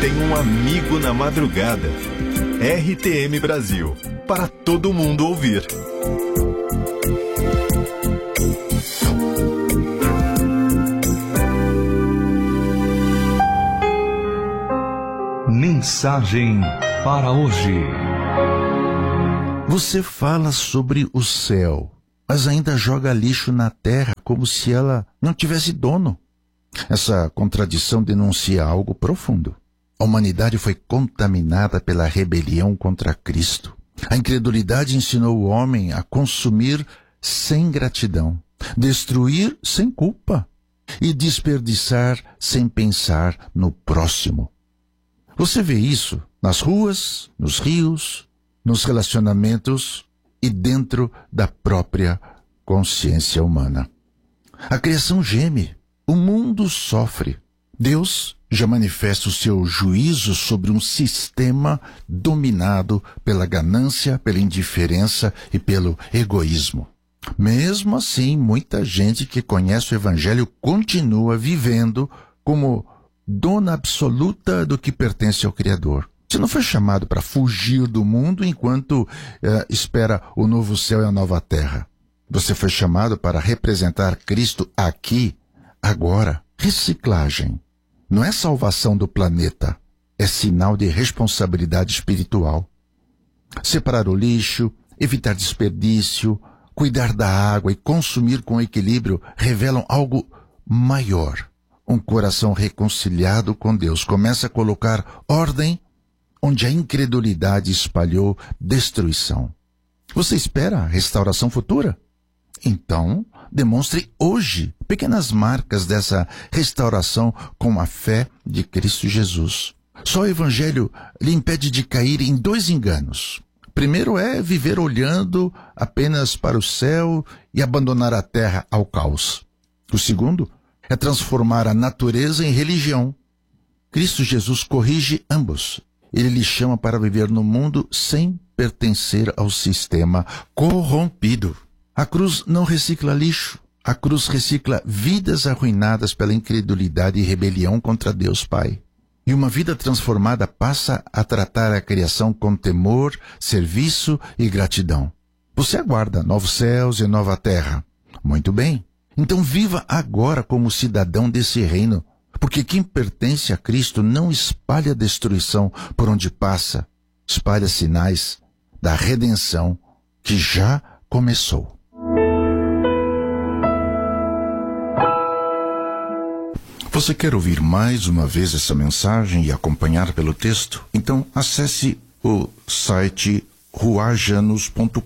tem um amigo na madrugada. RTM Brasil, para todo mundo ouvir. Mensagem para hoje. Você fala sobre o céu, mas ainda joga lixo na terra como se ela não tivesse dono. Essa contradição denuncia algo profundo. A humanidade foi contaminada pela rebelião contra Cristo. A incredulidade ensinou o homem a consumir sem gratidão, destruir sem culpa e desperdiçar sem pensar no próximo. Você vê isso nas ruas, nos rios, nos relacionamentos e dentro da própria consciência humana. A criação geme, o mundo sofre. Deus já manifesta o seu juízo sobre um sistema dominado pela ganância, pela indiferença e pelo egoísmo. Mesmo assim, muita gente que conhece o Evangelho continua vivendo como dona absoluta do que pertence ao Criador. Você não foi chamado para fugir do mundo enquanto espera o novo céu e a nova terra. Você foi chamado para representar Cristo aqui, agora. Reciclagem não é salvação do planeta, é sinal de responsabilidade espiritual. Separar o lixo, evitar desperdício, cuidar da água e consumir com equilíbrio revelam algo maior. Um coração reconciliado com Deus começa a colocar ordem onde a incredulidade espalhou destruição. Você espera a restauração futura? Então, demonstre hoje pequenas marcas dessa restauração com a fé de Cristo Jesus. Só o Evangelho lhe impede de cair em 2 enganos. Primeiro é viver olhando apenas para o céu e abandonar a terra ao caos. O segundo é transformar a natureza em religião. Cristo Jesus corrige ambos. Ele lhe chama para viver no mundo sem pertencer ao sistema corrompido. A cruz não recicla lixo. A cruz recicla vidas arruinadas pela incredulidade e rebelião contra Deus Pai. E uma vida transformada passa a tratar a criação com temor, serviço e gratidão. Você aguarda novos céus e nova terra. Muito bem. Então viva agora como cidadão desse reino, porque quem pertence a Cristo não espalha destruição por onde passa, espalha sinais da redenção que já começou. Você quer ouvir mais uma vez essa mensagem e acompanhar pelo texto? Então acesse o site ruajanus.com.br.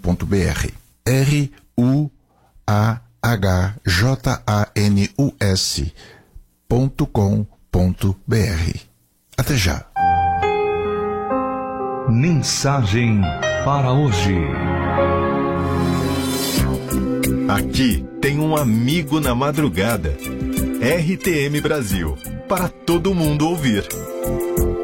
ruajanus.com.br. Até já. Mensagem para hoje. Aqui tem um amigo na madrugada. RTM Brasil, para todo mundo ouvir.